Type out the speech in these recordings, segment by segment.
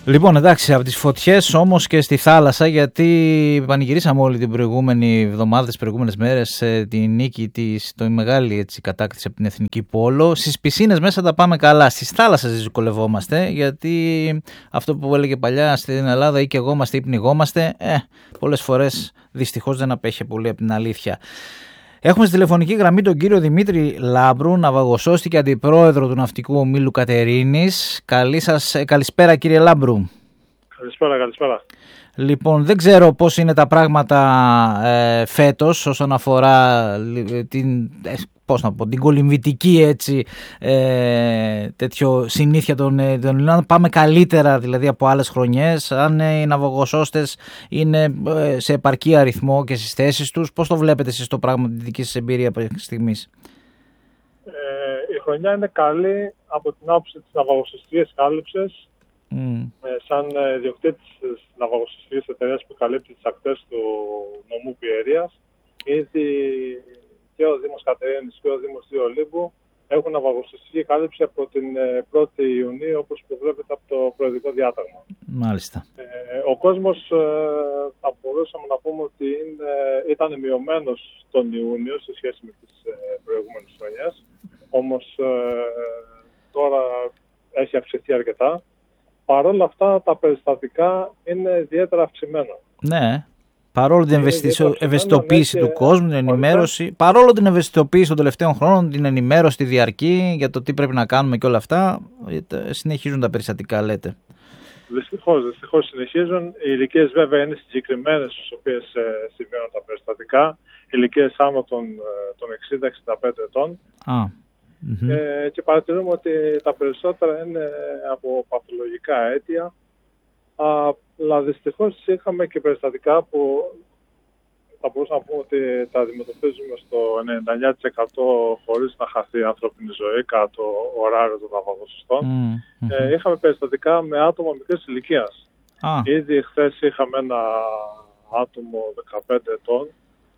Λοιπόν, εντάξει, από τις φωτιές όμως και στη θάλασσα, γιατί πανηγυρίσαμε όλη την προηγούμενη εβδομάδα, τις προηγούμενες μέρες, τη νίκη της, το μεγάλη έτσι, κατάκτηση από την Εθνική Πόλο. Στις πισίνες μέσα τα πάμε καλά, στις θάλασσες δυσκολευόμαστε, γιατί αυτό που έλεγε παλιά στην Ελλάδα ή καιγόμαστε ή πνιγόμαστε, πολλές φορές δυστυχώς δεν απέχει πολύ από την αλήθεια. Έχουμε στη τηλεφωνική γραμμή τον κύριο Δημήτρη Λάμπρου, ναυαγοσώστη και αντιπρόεδρο του Ναυτικού Ομίλου Κατερίνης. Καλησπέρα κύριε Λάμπρου. Καλησπέρα. Λοιπόν, δεν ξέρω πώς είναι τα πράγματα φέτος όσον αφορά την κολυμβητική έτσι, τέτοιο συνήθεια των Ελληνών. Πάμε καλύτερα δηλαδή από άλλες χρονιές. Αν οι ναυαγοσώστες είναι σε επαρκή αριθμό και στις θέσεις τους, πώς το βλέπετε εσείς το πράγμα, τη δική σας εμπειρία από τη στιγμής? Η χρονιά είναι καλή από την άποψη της ναυαγοσωστικής κάλυψης. Σαν ιδιοκτήτης της ναυαγοσωστικής εταιρείας που καλύπτει τις ακτές του νομού Πιερίας, ήδη και ο Δήμος Κατερίνης και ο Δήμος Δίου Ολύμπου έχουν ναυαγοσωστική κάλυψη από την 1η Ιουνίου, όπως προβλέπεται από το προεδρικό διάταγμα. Μάλιστα. Ο κόσμος θα μπορούσαμε να πούμε ότι ήταν μειωμένος τον Ιούνιο σε σχέση με τις προηγούμενες χρονιές. Όμως τώρα έχει αυξηθεί αρκετά. Παρ' όλα αυτά τα περιστατικά είναι ιδιαίτερα αυξημένα. Ναι. Παρόλο την ευαισθητοποίηση του κόσμου, την ενημέρωση, παρόλο την ευαισθητοποίηση των τελευταίων χρόνων, την ενημέρωση τη διαρκή για το τι πρέπει να κάνουμε και όλα αυτά, συνεχίζουν τα περιστατικά, λέτε. Δυστυχώς συνεχίζουν. Οι ηλικίες βέβαια είναι συγκεκριμένες στις οποίες συμβαίνουν τα περιστατικά. Ηλικίες άνω των 60-65 ετών. Και παρατηρούμε ότι τα περισσότερα είναι από παθολογικά αίτια. Αλλά δυστυχώς είχαμε και περιστατικά που θα μπορούσαμε να πούμε ότι τα αντιμετωπίζουμε στο 99% χωρίς να χαθεί η ανθρώπινη ζωή κατά το ωράριο των ναυαγοσωστών. Είχαμε περιστατικά με άτομα μικρής ηλικίας. Ήδη χθες είχαμε ένα άτομο 15 ετών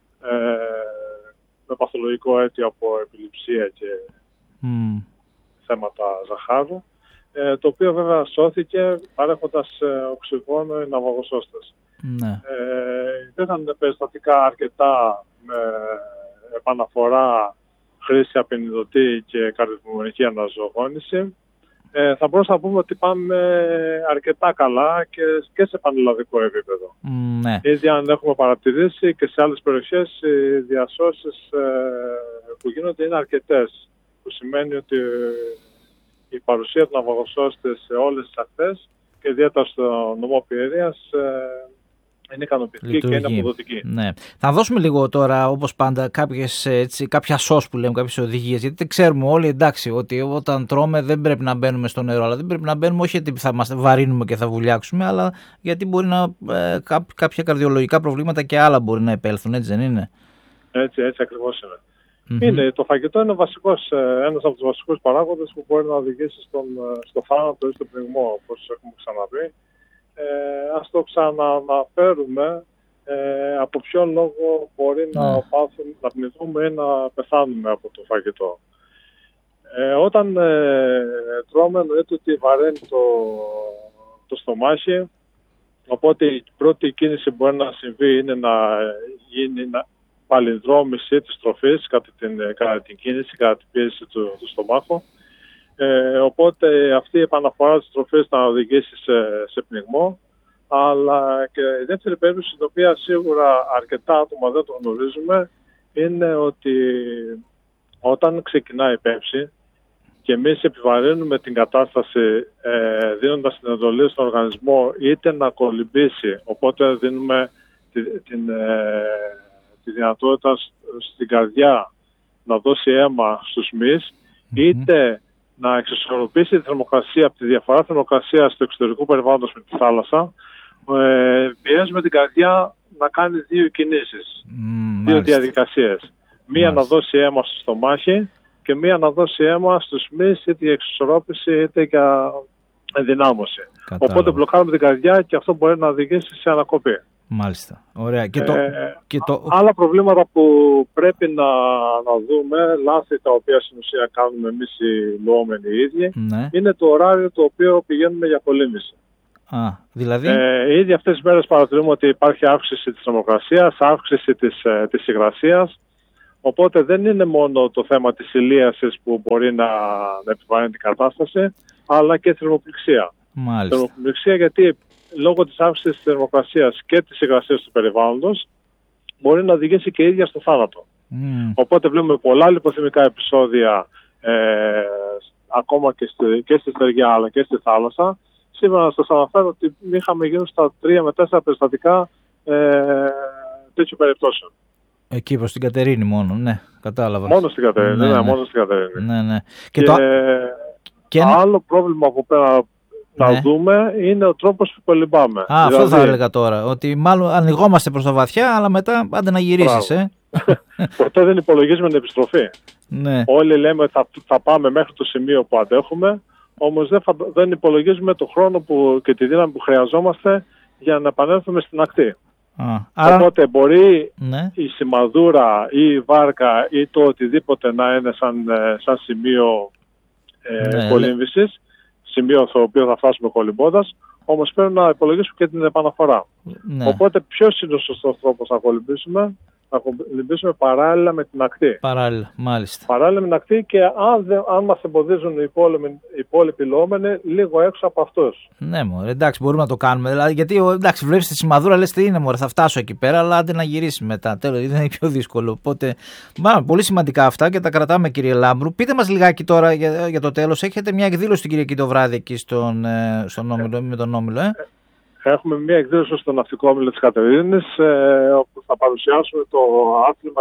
με παθολογικό αίτιο από επιληψία και θέματα ζαχάρου, το οποίο βέβαια σώθηκε παρέχοντας οξυγόνο οι ναυαγοσώστες. Υπήρχαν περιστατικά αρκετά με επαναφορά, χρήση απενιδωτή και καρδιοπνευμονική αναζωογόνηση. Θα μπορούσαμε να πούμε ότι πάμε αρκετά καλά και σε πανελλαδικό επίπεδο. Ήδη αν έχουμε παρατηρήσει και σε άλλες περιοχές οι διασώσεις που γίνονται είναι αρκετές, που σημαίνει ότι η παρουσία των ναυαγοσώστες σε όλες τις ακτές και ιδιαίτερα στο νομό Πιερίας είναι ικανοποιητική και είναι αποδοτική. Ναι. Θα δώσουμε λίγο τώρα, όπως πάντα, κάποια σως που λέμε, κάποιες οδηγίες, γιατί ξέρουμε όλοι, εντάξει, ότι όταν τρώμε δεν πρέπει να μπαίνουμε στο νερό, αλλά δεν πρέπει να μπαίνουμε όχι γιατί θα μας βαρύνουμε και θα βουλιάξουμε, αλλά γιατί μπορεί να κάποια καρδιολογικά προβλήματα και άλλα μπορεί να επέλθουν, έτσι δεν είναι? Έτσι ακριβώς είναι. Το φαγητό είναι ένας από τους βασικούς παράγοντες που μπορεί να οδηγήσει στο θάνατο ή στο πνιγμό, όπως έχουμε ξαναπεί. Ας το ξαναναφέρουμε από ποιο λόγο μπορεί να πνιγούμε ή να πεθάνουμε από το φαγητό. Όταν τρώμε, εννοείται ότι βαραίνει το στομάχι, οπότε η πρώτη κίνηση που μπορεί να συμβεί είναι να γίνει παλινδρόμηση της τροφής κατά την κίνηση, κατά την πίεση του στομάχου. Οπότε αυτή η επαναφορά της τροφής θα οδηγήσει σε πνιγμό. Αλλά και η δεύτερη περίπτωση, την οποία σίγουρα αρκετά άτομα δεν το γνωρίζουμε, είναι ότι όταν ξεκινάει η πέμψη και εμείς επιβαρύνουμε την κατάσταση δίνοντας την εντολή στον οργανισμό είτε να κολυμπήσει, οπότε δίνουμε τη δυνατότητα στην καρδιά να δώσει αίμα στους μυς, είτε να εξισορροπήσει τη θερμοκρασία από τη διαφορά θερμοκρασίας του εξωτερικού περιβάλλοντος με τη θάλασσα, πιέζουμε την καρδιά να κάνει δύο κινήσεις, δύο διαδικασίες. Μία να δώσει αίμα στο στομάχι και μία να δώσει αίμα στους μυς, είτε για εξισορρόπηση είτε για ενδυνάμωση. Οπότε μπλοκάρουμε την καρδιά και αυτό μπορεί να οδηγήσει σε ανακοπή. Μάλιστα. Ωραία. Άλλα προβλήματα που πρέπει να δούμε, λάθη τα οποία στην ουσία κάνουμε εμείς οι λουόμενοι οι ίδιοι, είναι το ωράριο το οποίο πηγαίνουμε για κολύμβηση. Δηλαδή. Ήδη αυτές τις μέρες παρατηρούμε ότι υπάρχει αύξηση της θερμοκρασίας, αύξηση της υγρασίας. Οπότε δεν είναι μόνο το θέμα της ηλίασης που μπορεί να επιβαρύνει την κατάσταση, αλλά και θερμοπληξία. Μάλιστα. Θερμοπληξία γιατί λόγω της αύξησης της θερμοκρασίας και της υγρασίας του περιβάλλοντος μπορεί να οδηγήσει και ίδια στο θάνατο. Οπότε βλέπουμε πολλά λιποθυμικά επεισόδια ακόμα και στη στεριά αλλά και στη θάλασσα. Σήμερα να σας αναφέρω ότι είχαμε γύρω στα 3 με 4 περιστατικά τέτοιων περιπτώσεων. Εκεί προς την Κατερίνη μόνο, ναι, κατάλαβα. Μόνο στην Κατερίνη, μόνο στην Κατερίνη. Ναι. Και άλλο πρόβλημα που πρέπει να δούμε είναι ο τρόπος που κολυμπάμε. Αυτό θα έλεγα τώρα, ότι μάλλον ανοιγόμαστε προς τα βαθιά, αλλά μετά άντε να γυρίσεις. Ποτέ δεν υπολογίζουμε την επιστροφή. Ναι. Όλοι λέμε ότι θα πάμε μέχρι το σημείο που αντέχουμε, όμως δεν υπολογίζουμε το χρόνο και τη δύναμη που χρειαζόμαστε για να επανέλθουμε στην ακτή. Οπότε μπορεί η σημαδούρα ή η βάρκα ή το οτιδήποτε να είναι σαν σημείο κολύμβησης, σημείο στο οποίο θα φτάσουμε κολυμπώντας, όμως πρέπει να υπολογίσουμε και την επαναφορά. Οπότε ποιος είναι ο σωστός τρόπος να κολυμπήσουμε? Να κολυμπήσουμε παράλληλα με την ακτή. Παράλληλα, μάλιστα. Παράλληλα με την ακτή και αν μας εμποδίζουν οι υπόλοιποι λόμενοι λίγο έξω από αυτούς. Ναι, μωρέ, εντάξει, μπορούμε να το κάνουμε. Δηλαδή, γιατί εντάξει, βλέπεις τη σημαδούρα, λες τι είναι, μωρέ, θα φτάσω εκεί πέρα, αλλά άντε να γυρίσει μετά. Τέλος, είναι πιο δύσκολο. Οπότε, πολύ σημαντικά αυτά και τα κρατάμε, κύριε Λάμπρου. Πείτε μας λιγάκι τώρα για το τέλος. Έχετε μια εκδήλωση την Κυριακή το βράδυ εκεί στον Όμιλο, με τον Όμιλο, Έχουμε μια εκδήλωση στο Ναυτικό Όμιλο της Κατερίνης, όπου θα παρουσιάσουμε το άθλημα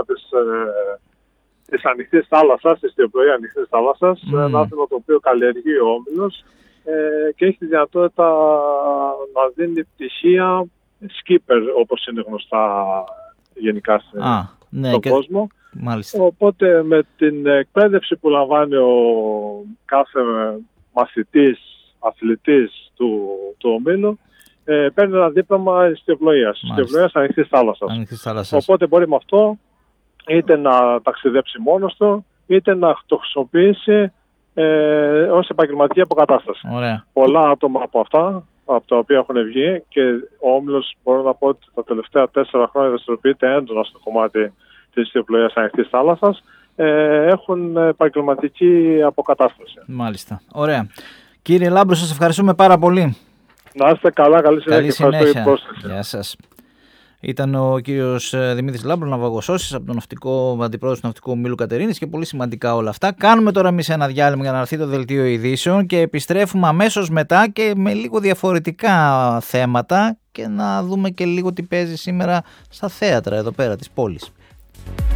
της ανοιχτής θάλασσας, της τριοπλοεία ανοιχτής θάλασσας, ένα άθλημα το οποίο καλλιεργεί ο Όμιλος και έχει τη δυνατότητα να δίνει πτυχία skipper, όπως είναι γνωστά γενικά στον κόσμο. Μάλιστα. Οπότε με την εκπαίδευση που λαμβάνει ο κάθε μαθητής, αθλητής του Ομίλου, παίρνει ένα δίπλωμα ιστιοπλοείας ανοιχτής θάλασσας. Οπότε μπορεί με αυτό είτε να ταξιδέψει μόνος του, είτε να το χρησιμοποιήσει ως επαγγελματική αποκατάσταση. Ωραία. Πολλά άτομα από αυτά, από τα οποία έχουν βγει, και ο Όμιλος μπορώ να πω ότι τα τελευταία 4 χρόνια δραστηριοποιείται έντονα στο κομμάτι της ιστιοπλοείας ανοιχτής θάλασσας, έχουν επαγγελματική αποκατάσταση. Μάλιστα. Ωραία. Κύριε Λάμπρο, σας ευχαριστούμε πάρα πολύ. Να είστε καλά, καλή συνέχεια. Γεια σας. Ήταν ο κύριος Δημήτρης Λάμπρου, ναυαγοσώσης από τον αντιπρόεδρο του Ναυτικού Ομίλου Κατερίνης και πολύ σημαντικά όλα αυτά. Κάνουμε τώρα εμείς ένα διάλειμμα για να έρθει το δελτίο ειδήσεων και επιστρέφουμε αμέσως μετά και με λίγο διαφορετικά θέματα και να δούμε και λίγο τι παίζει σήμερα στα θέατρα εδώ πέρα της πόλης.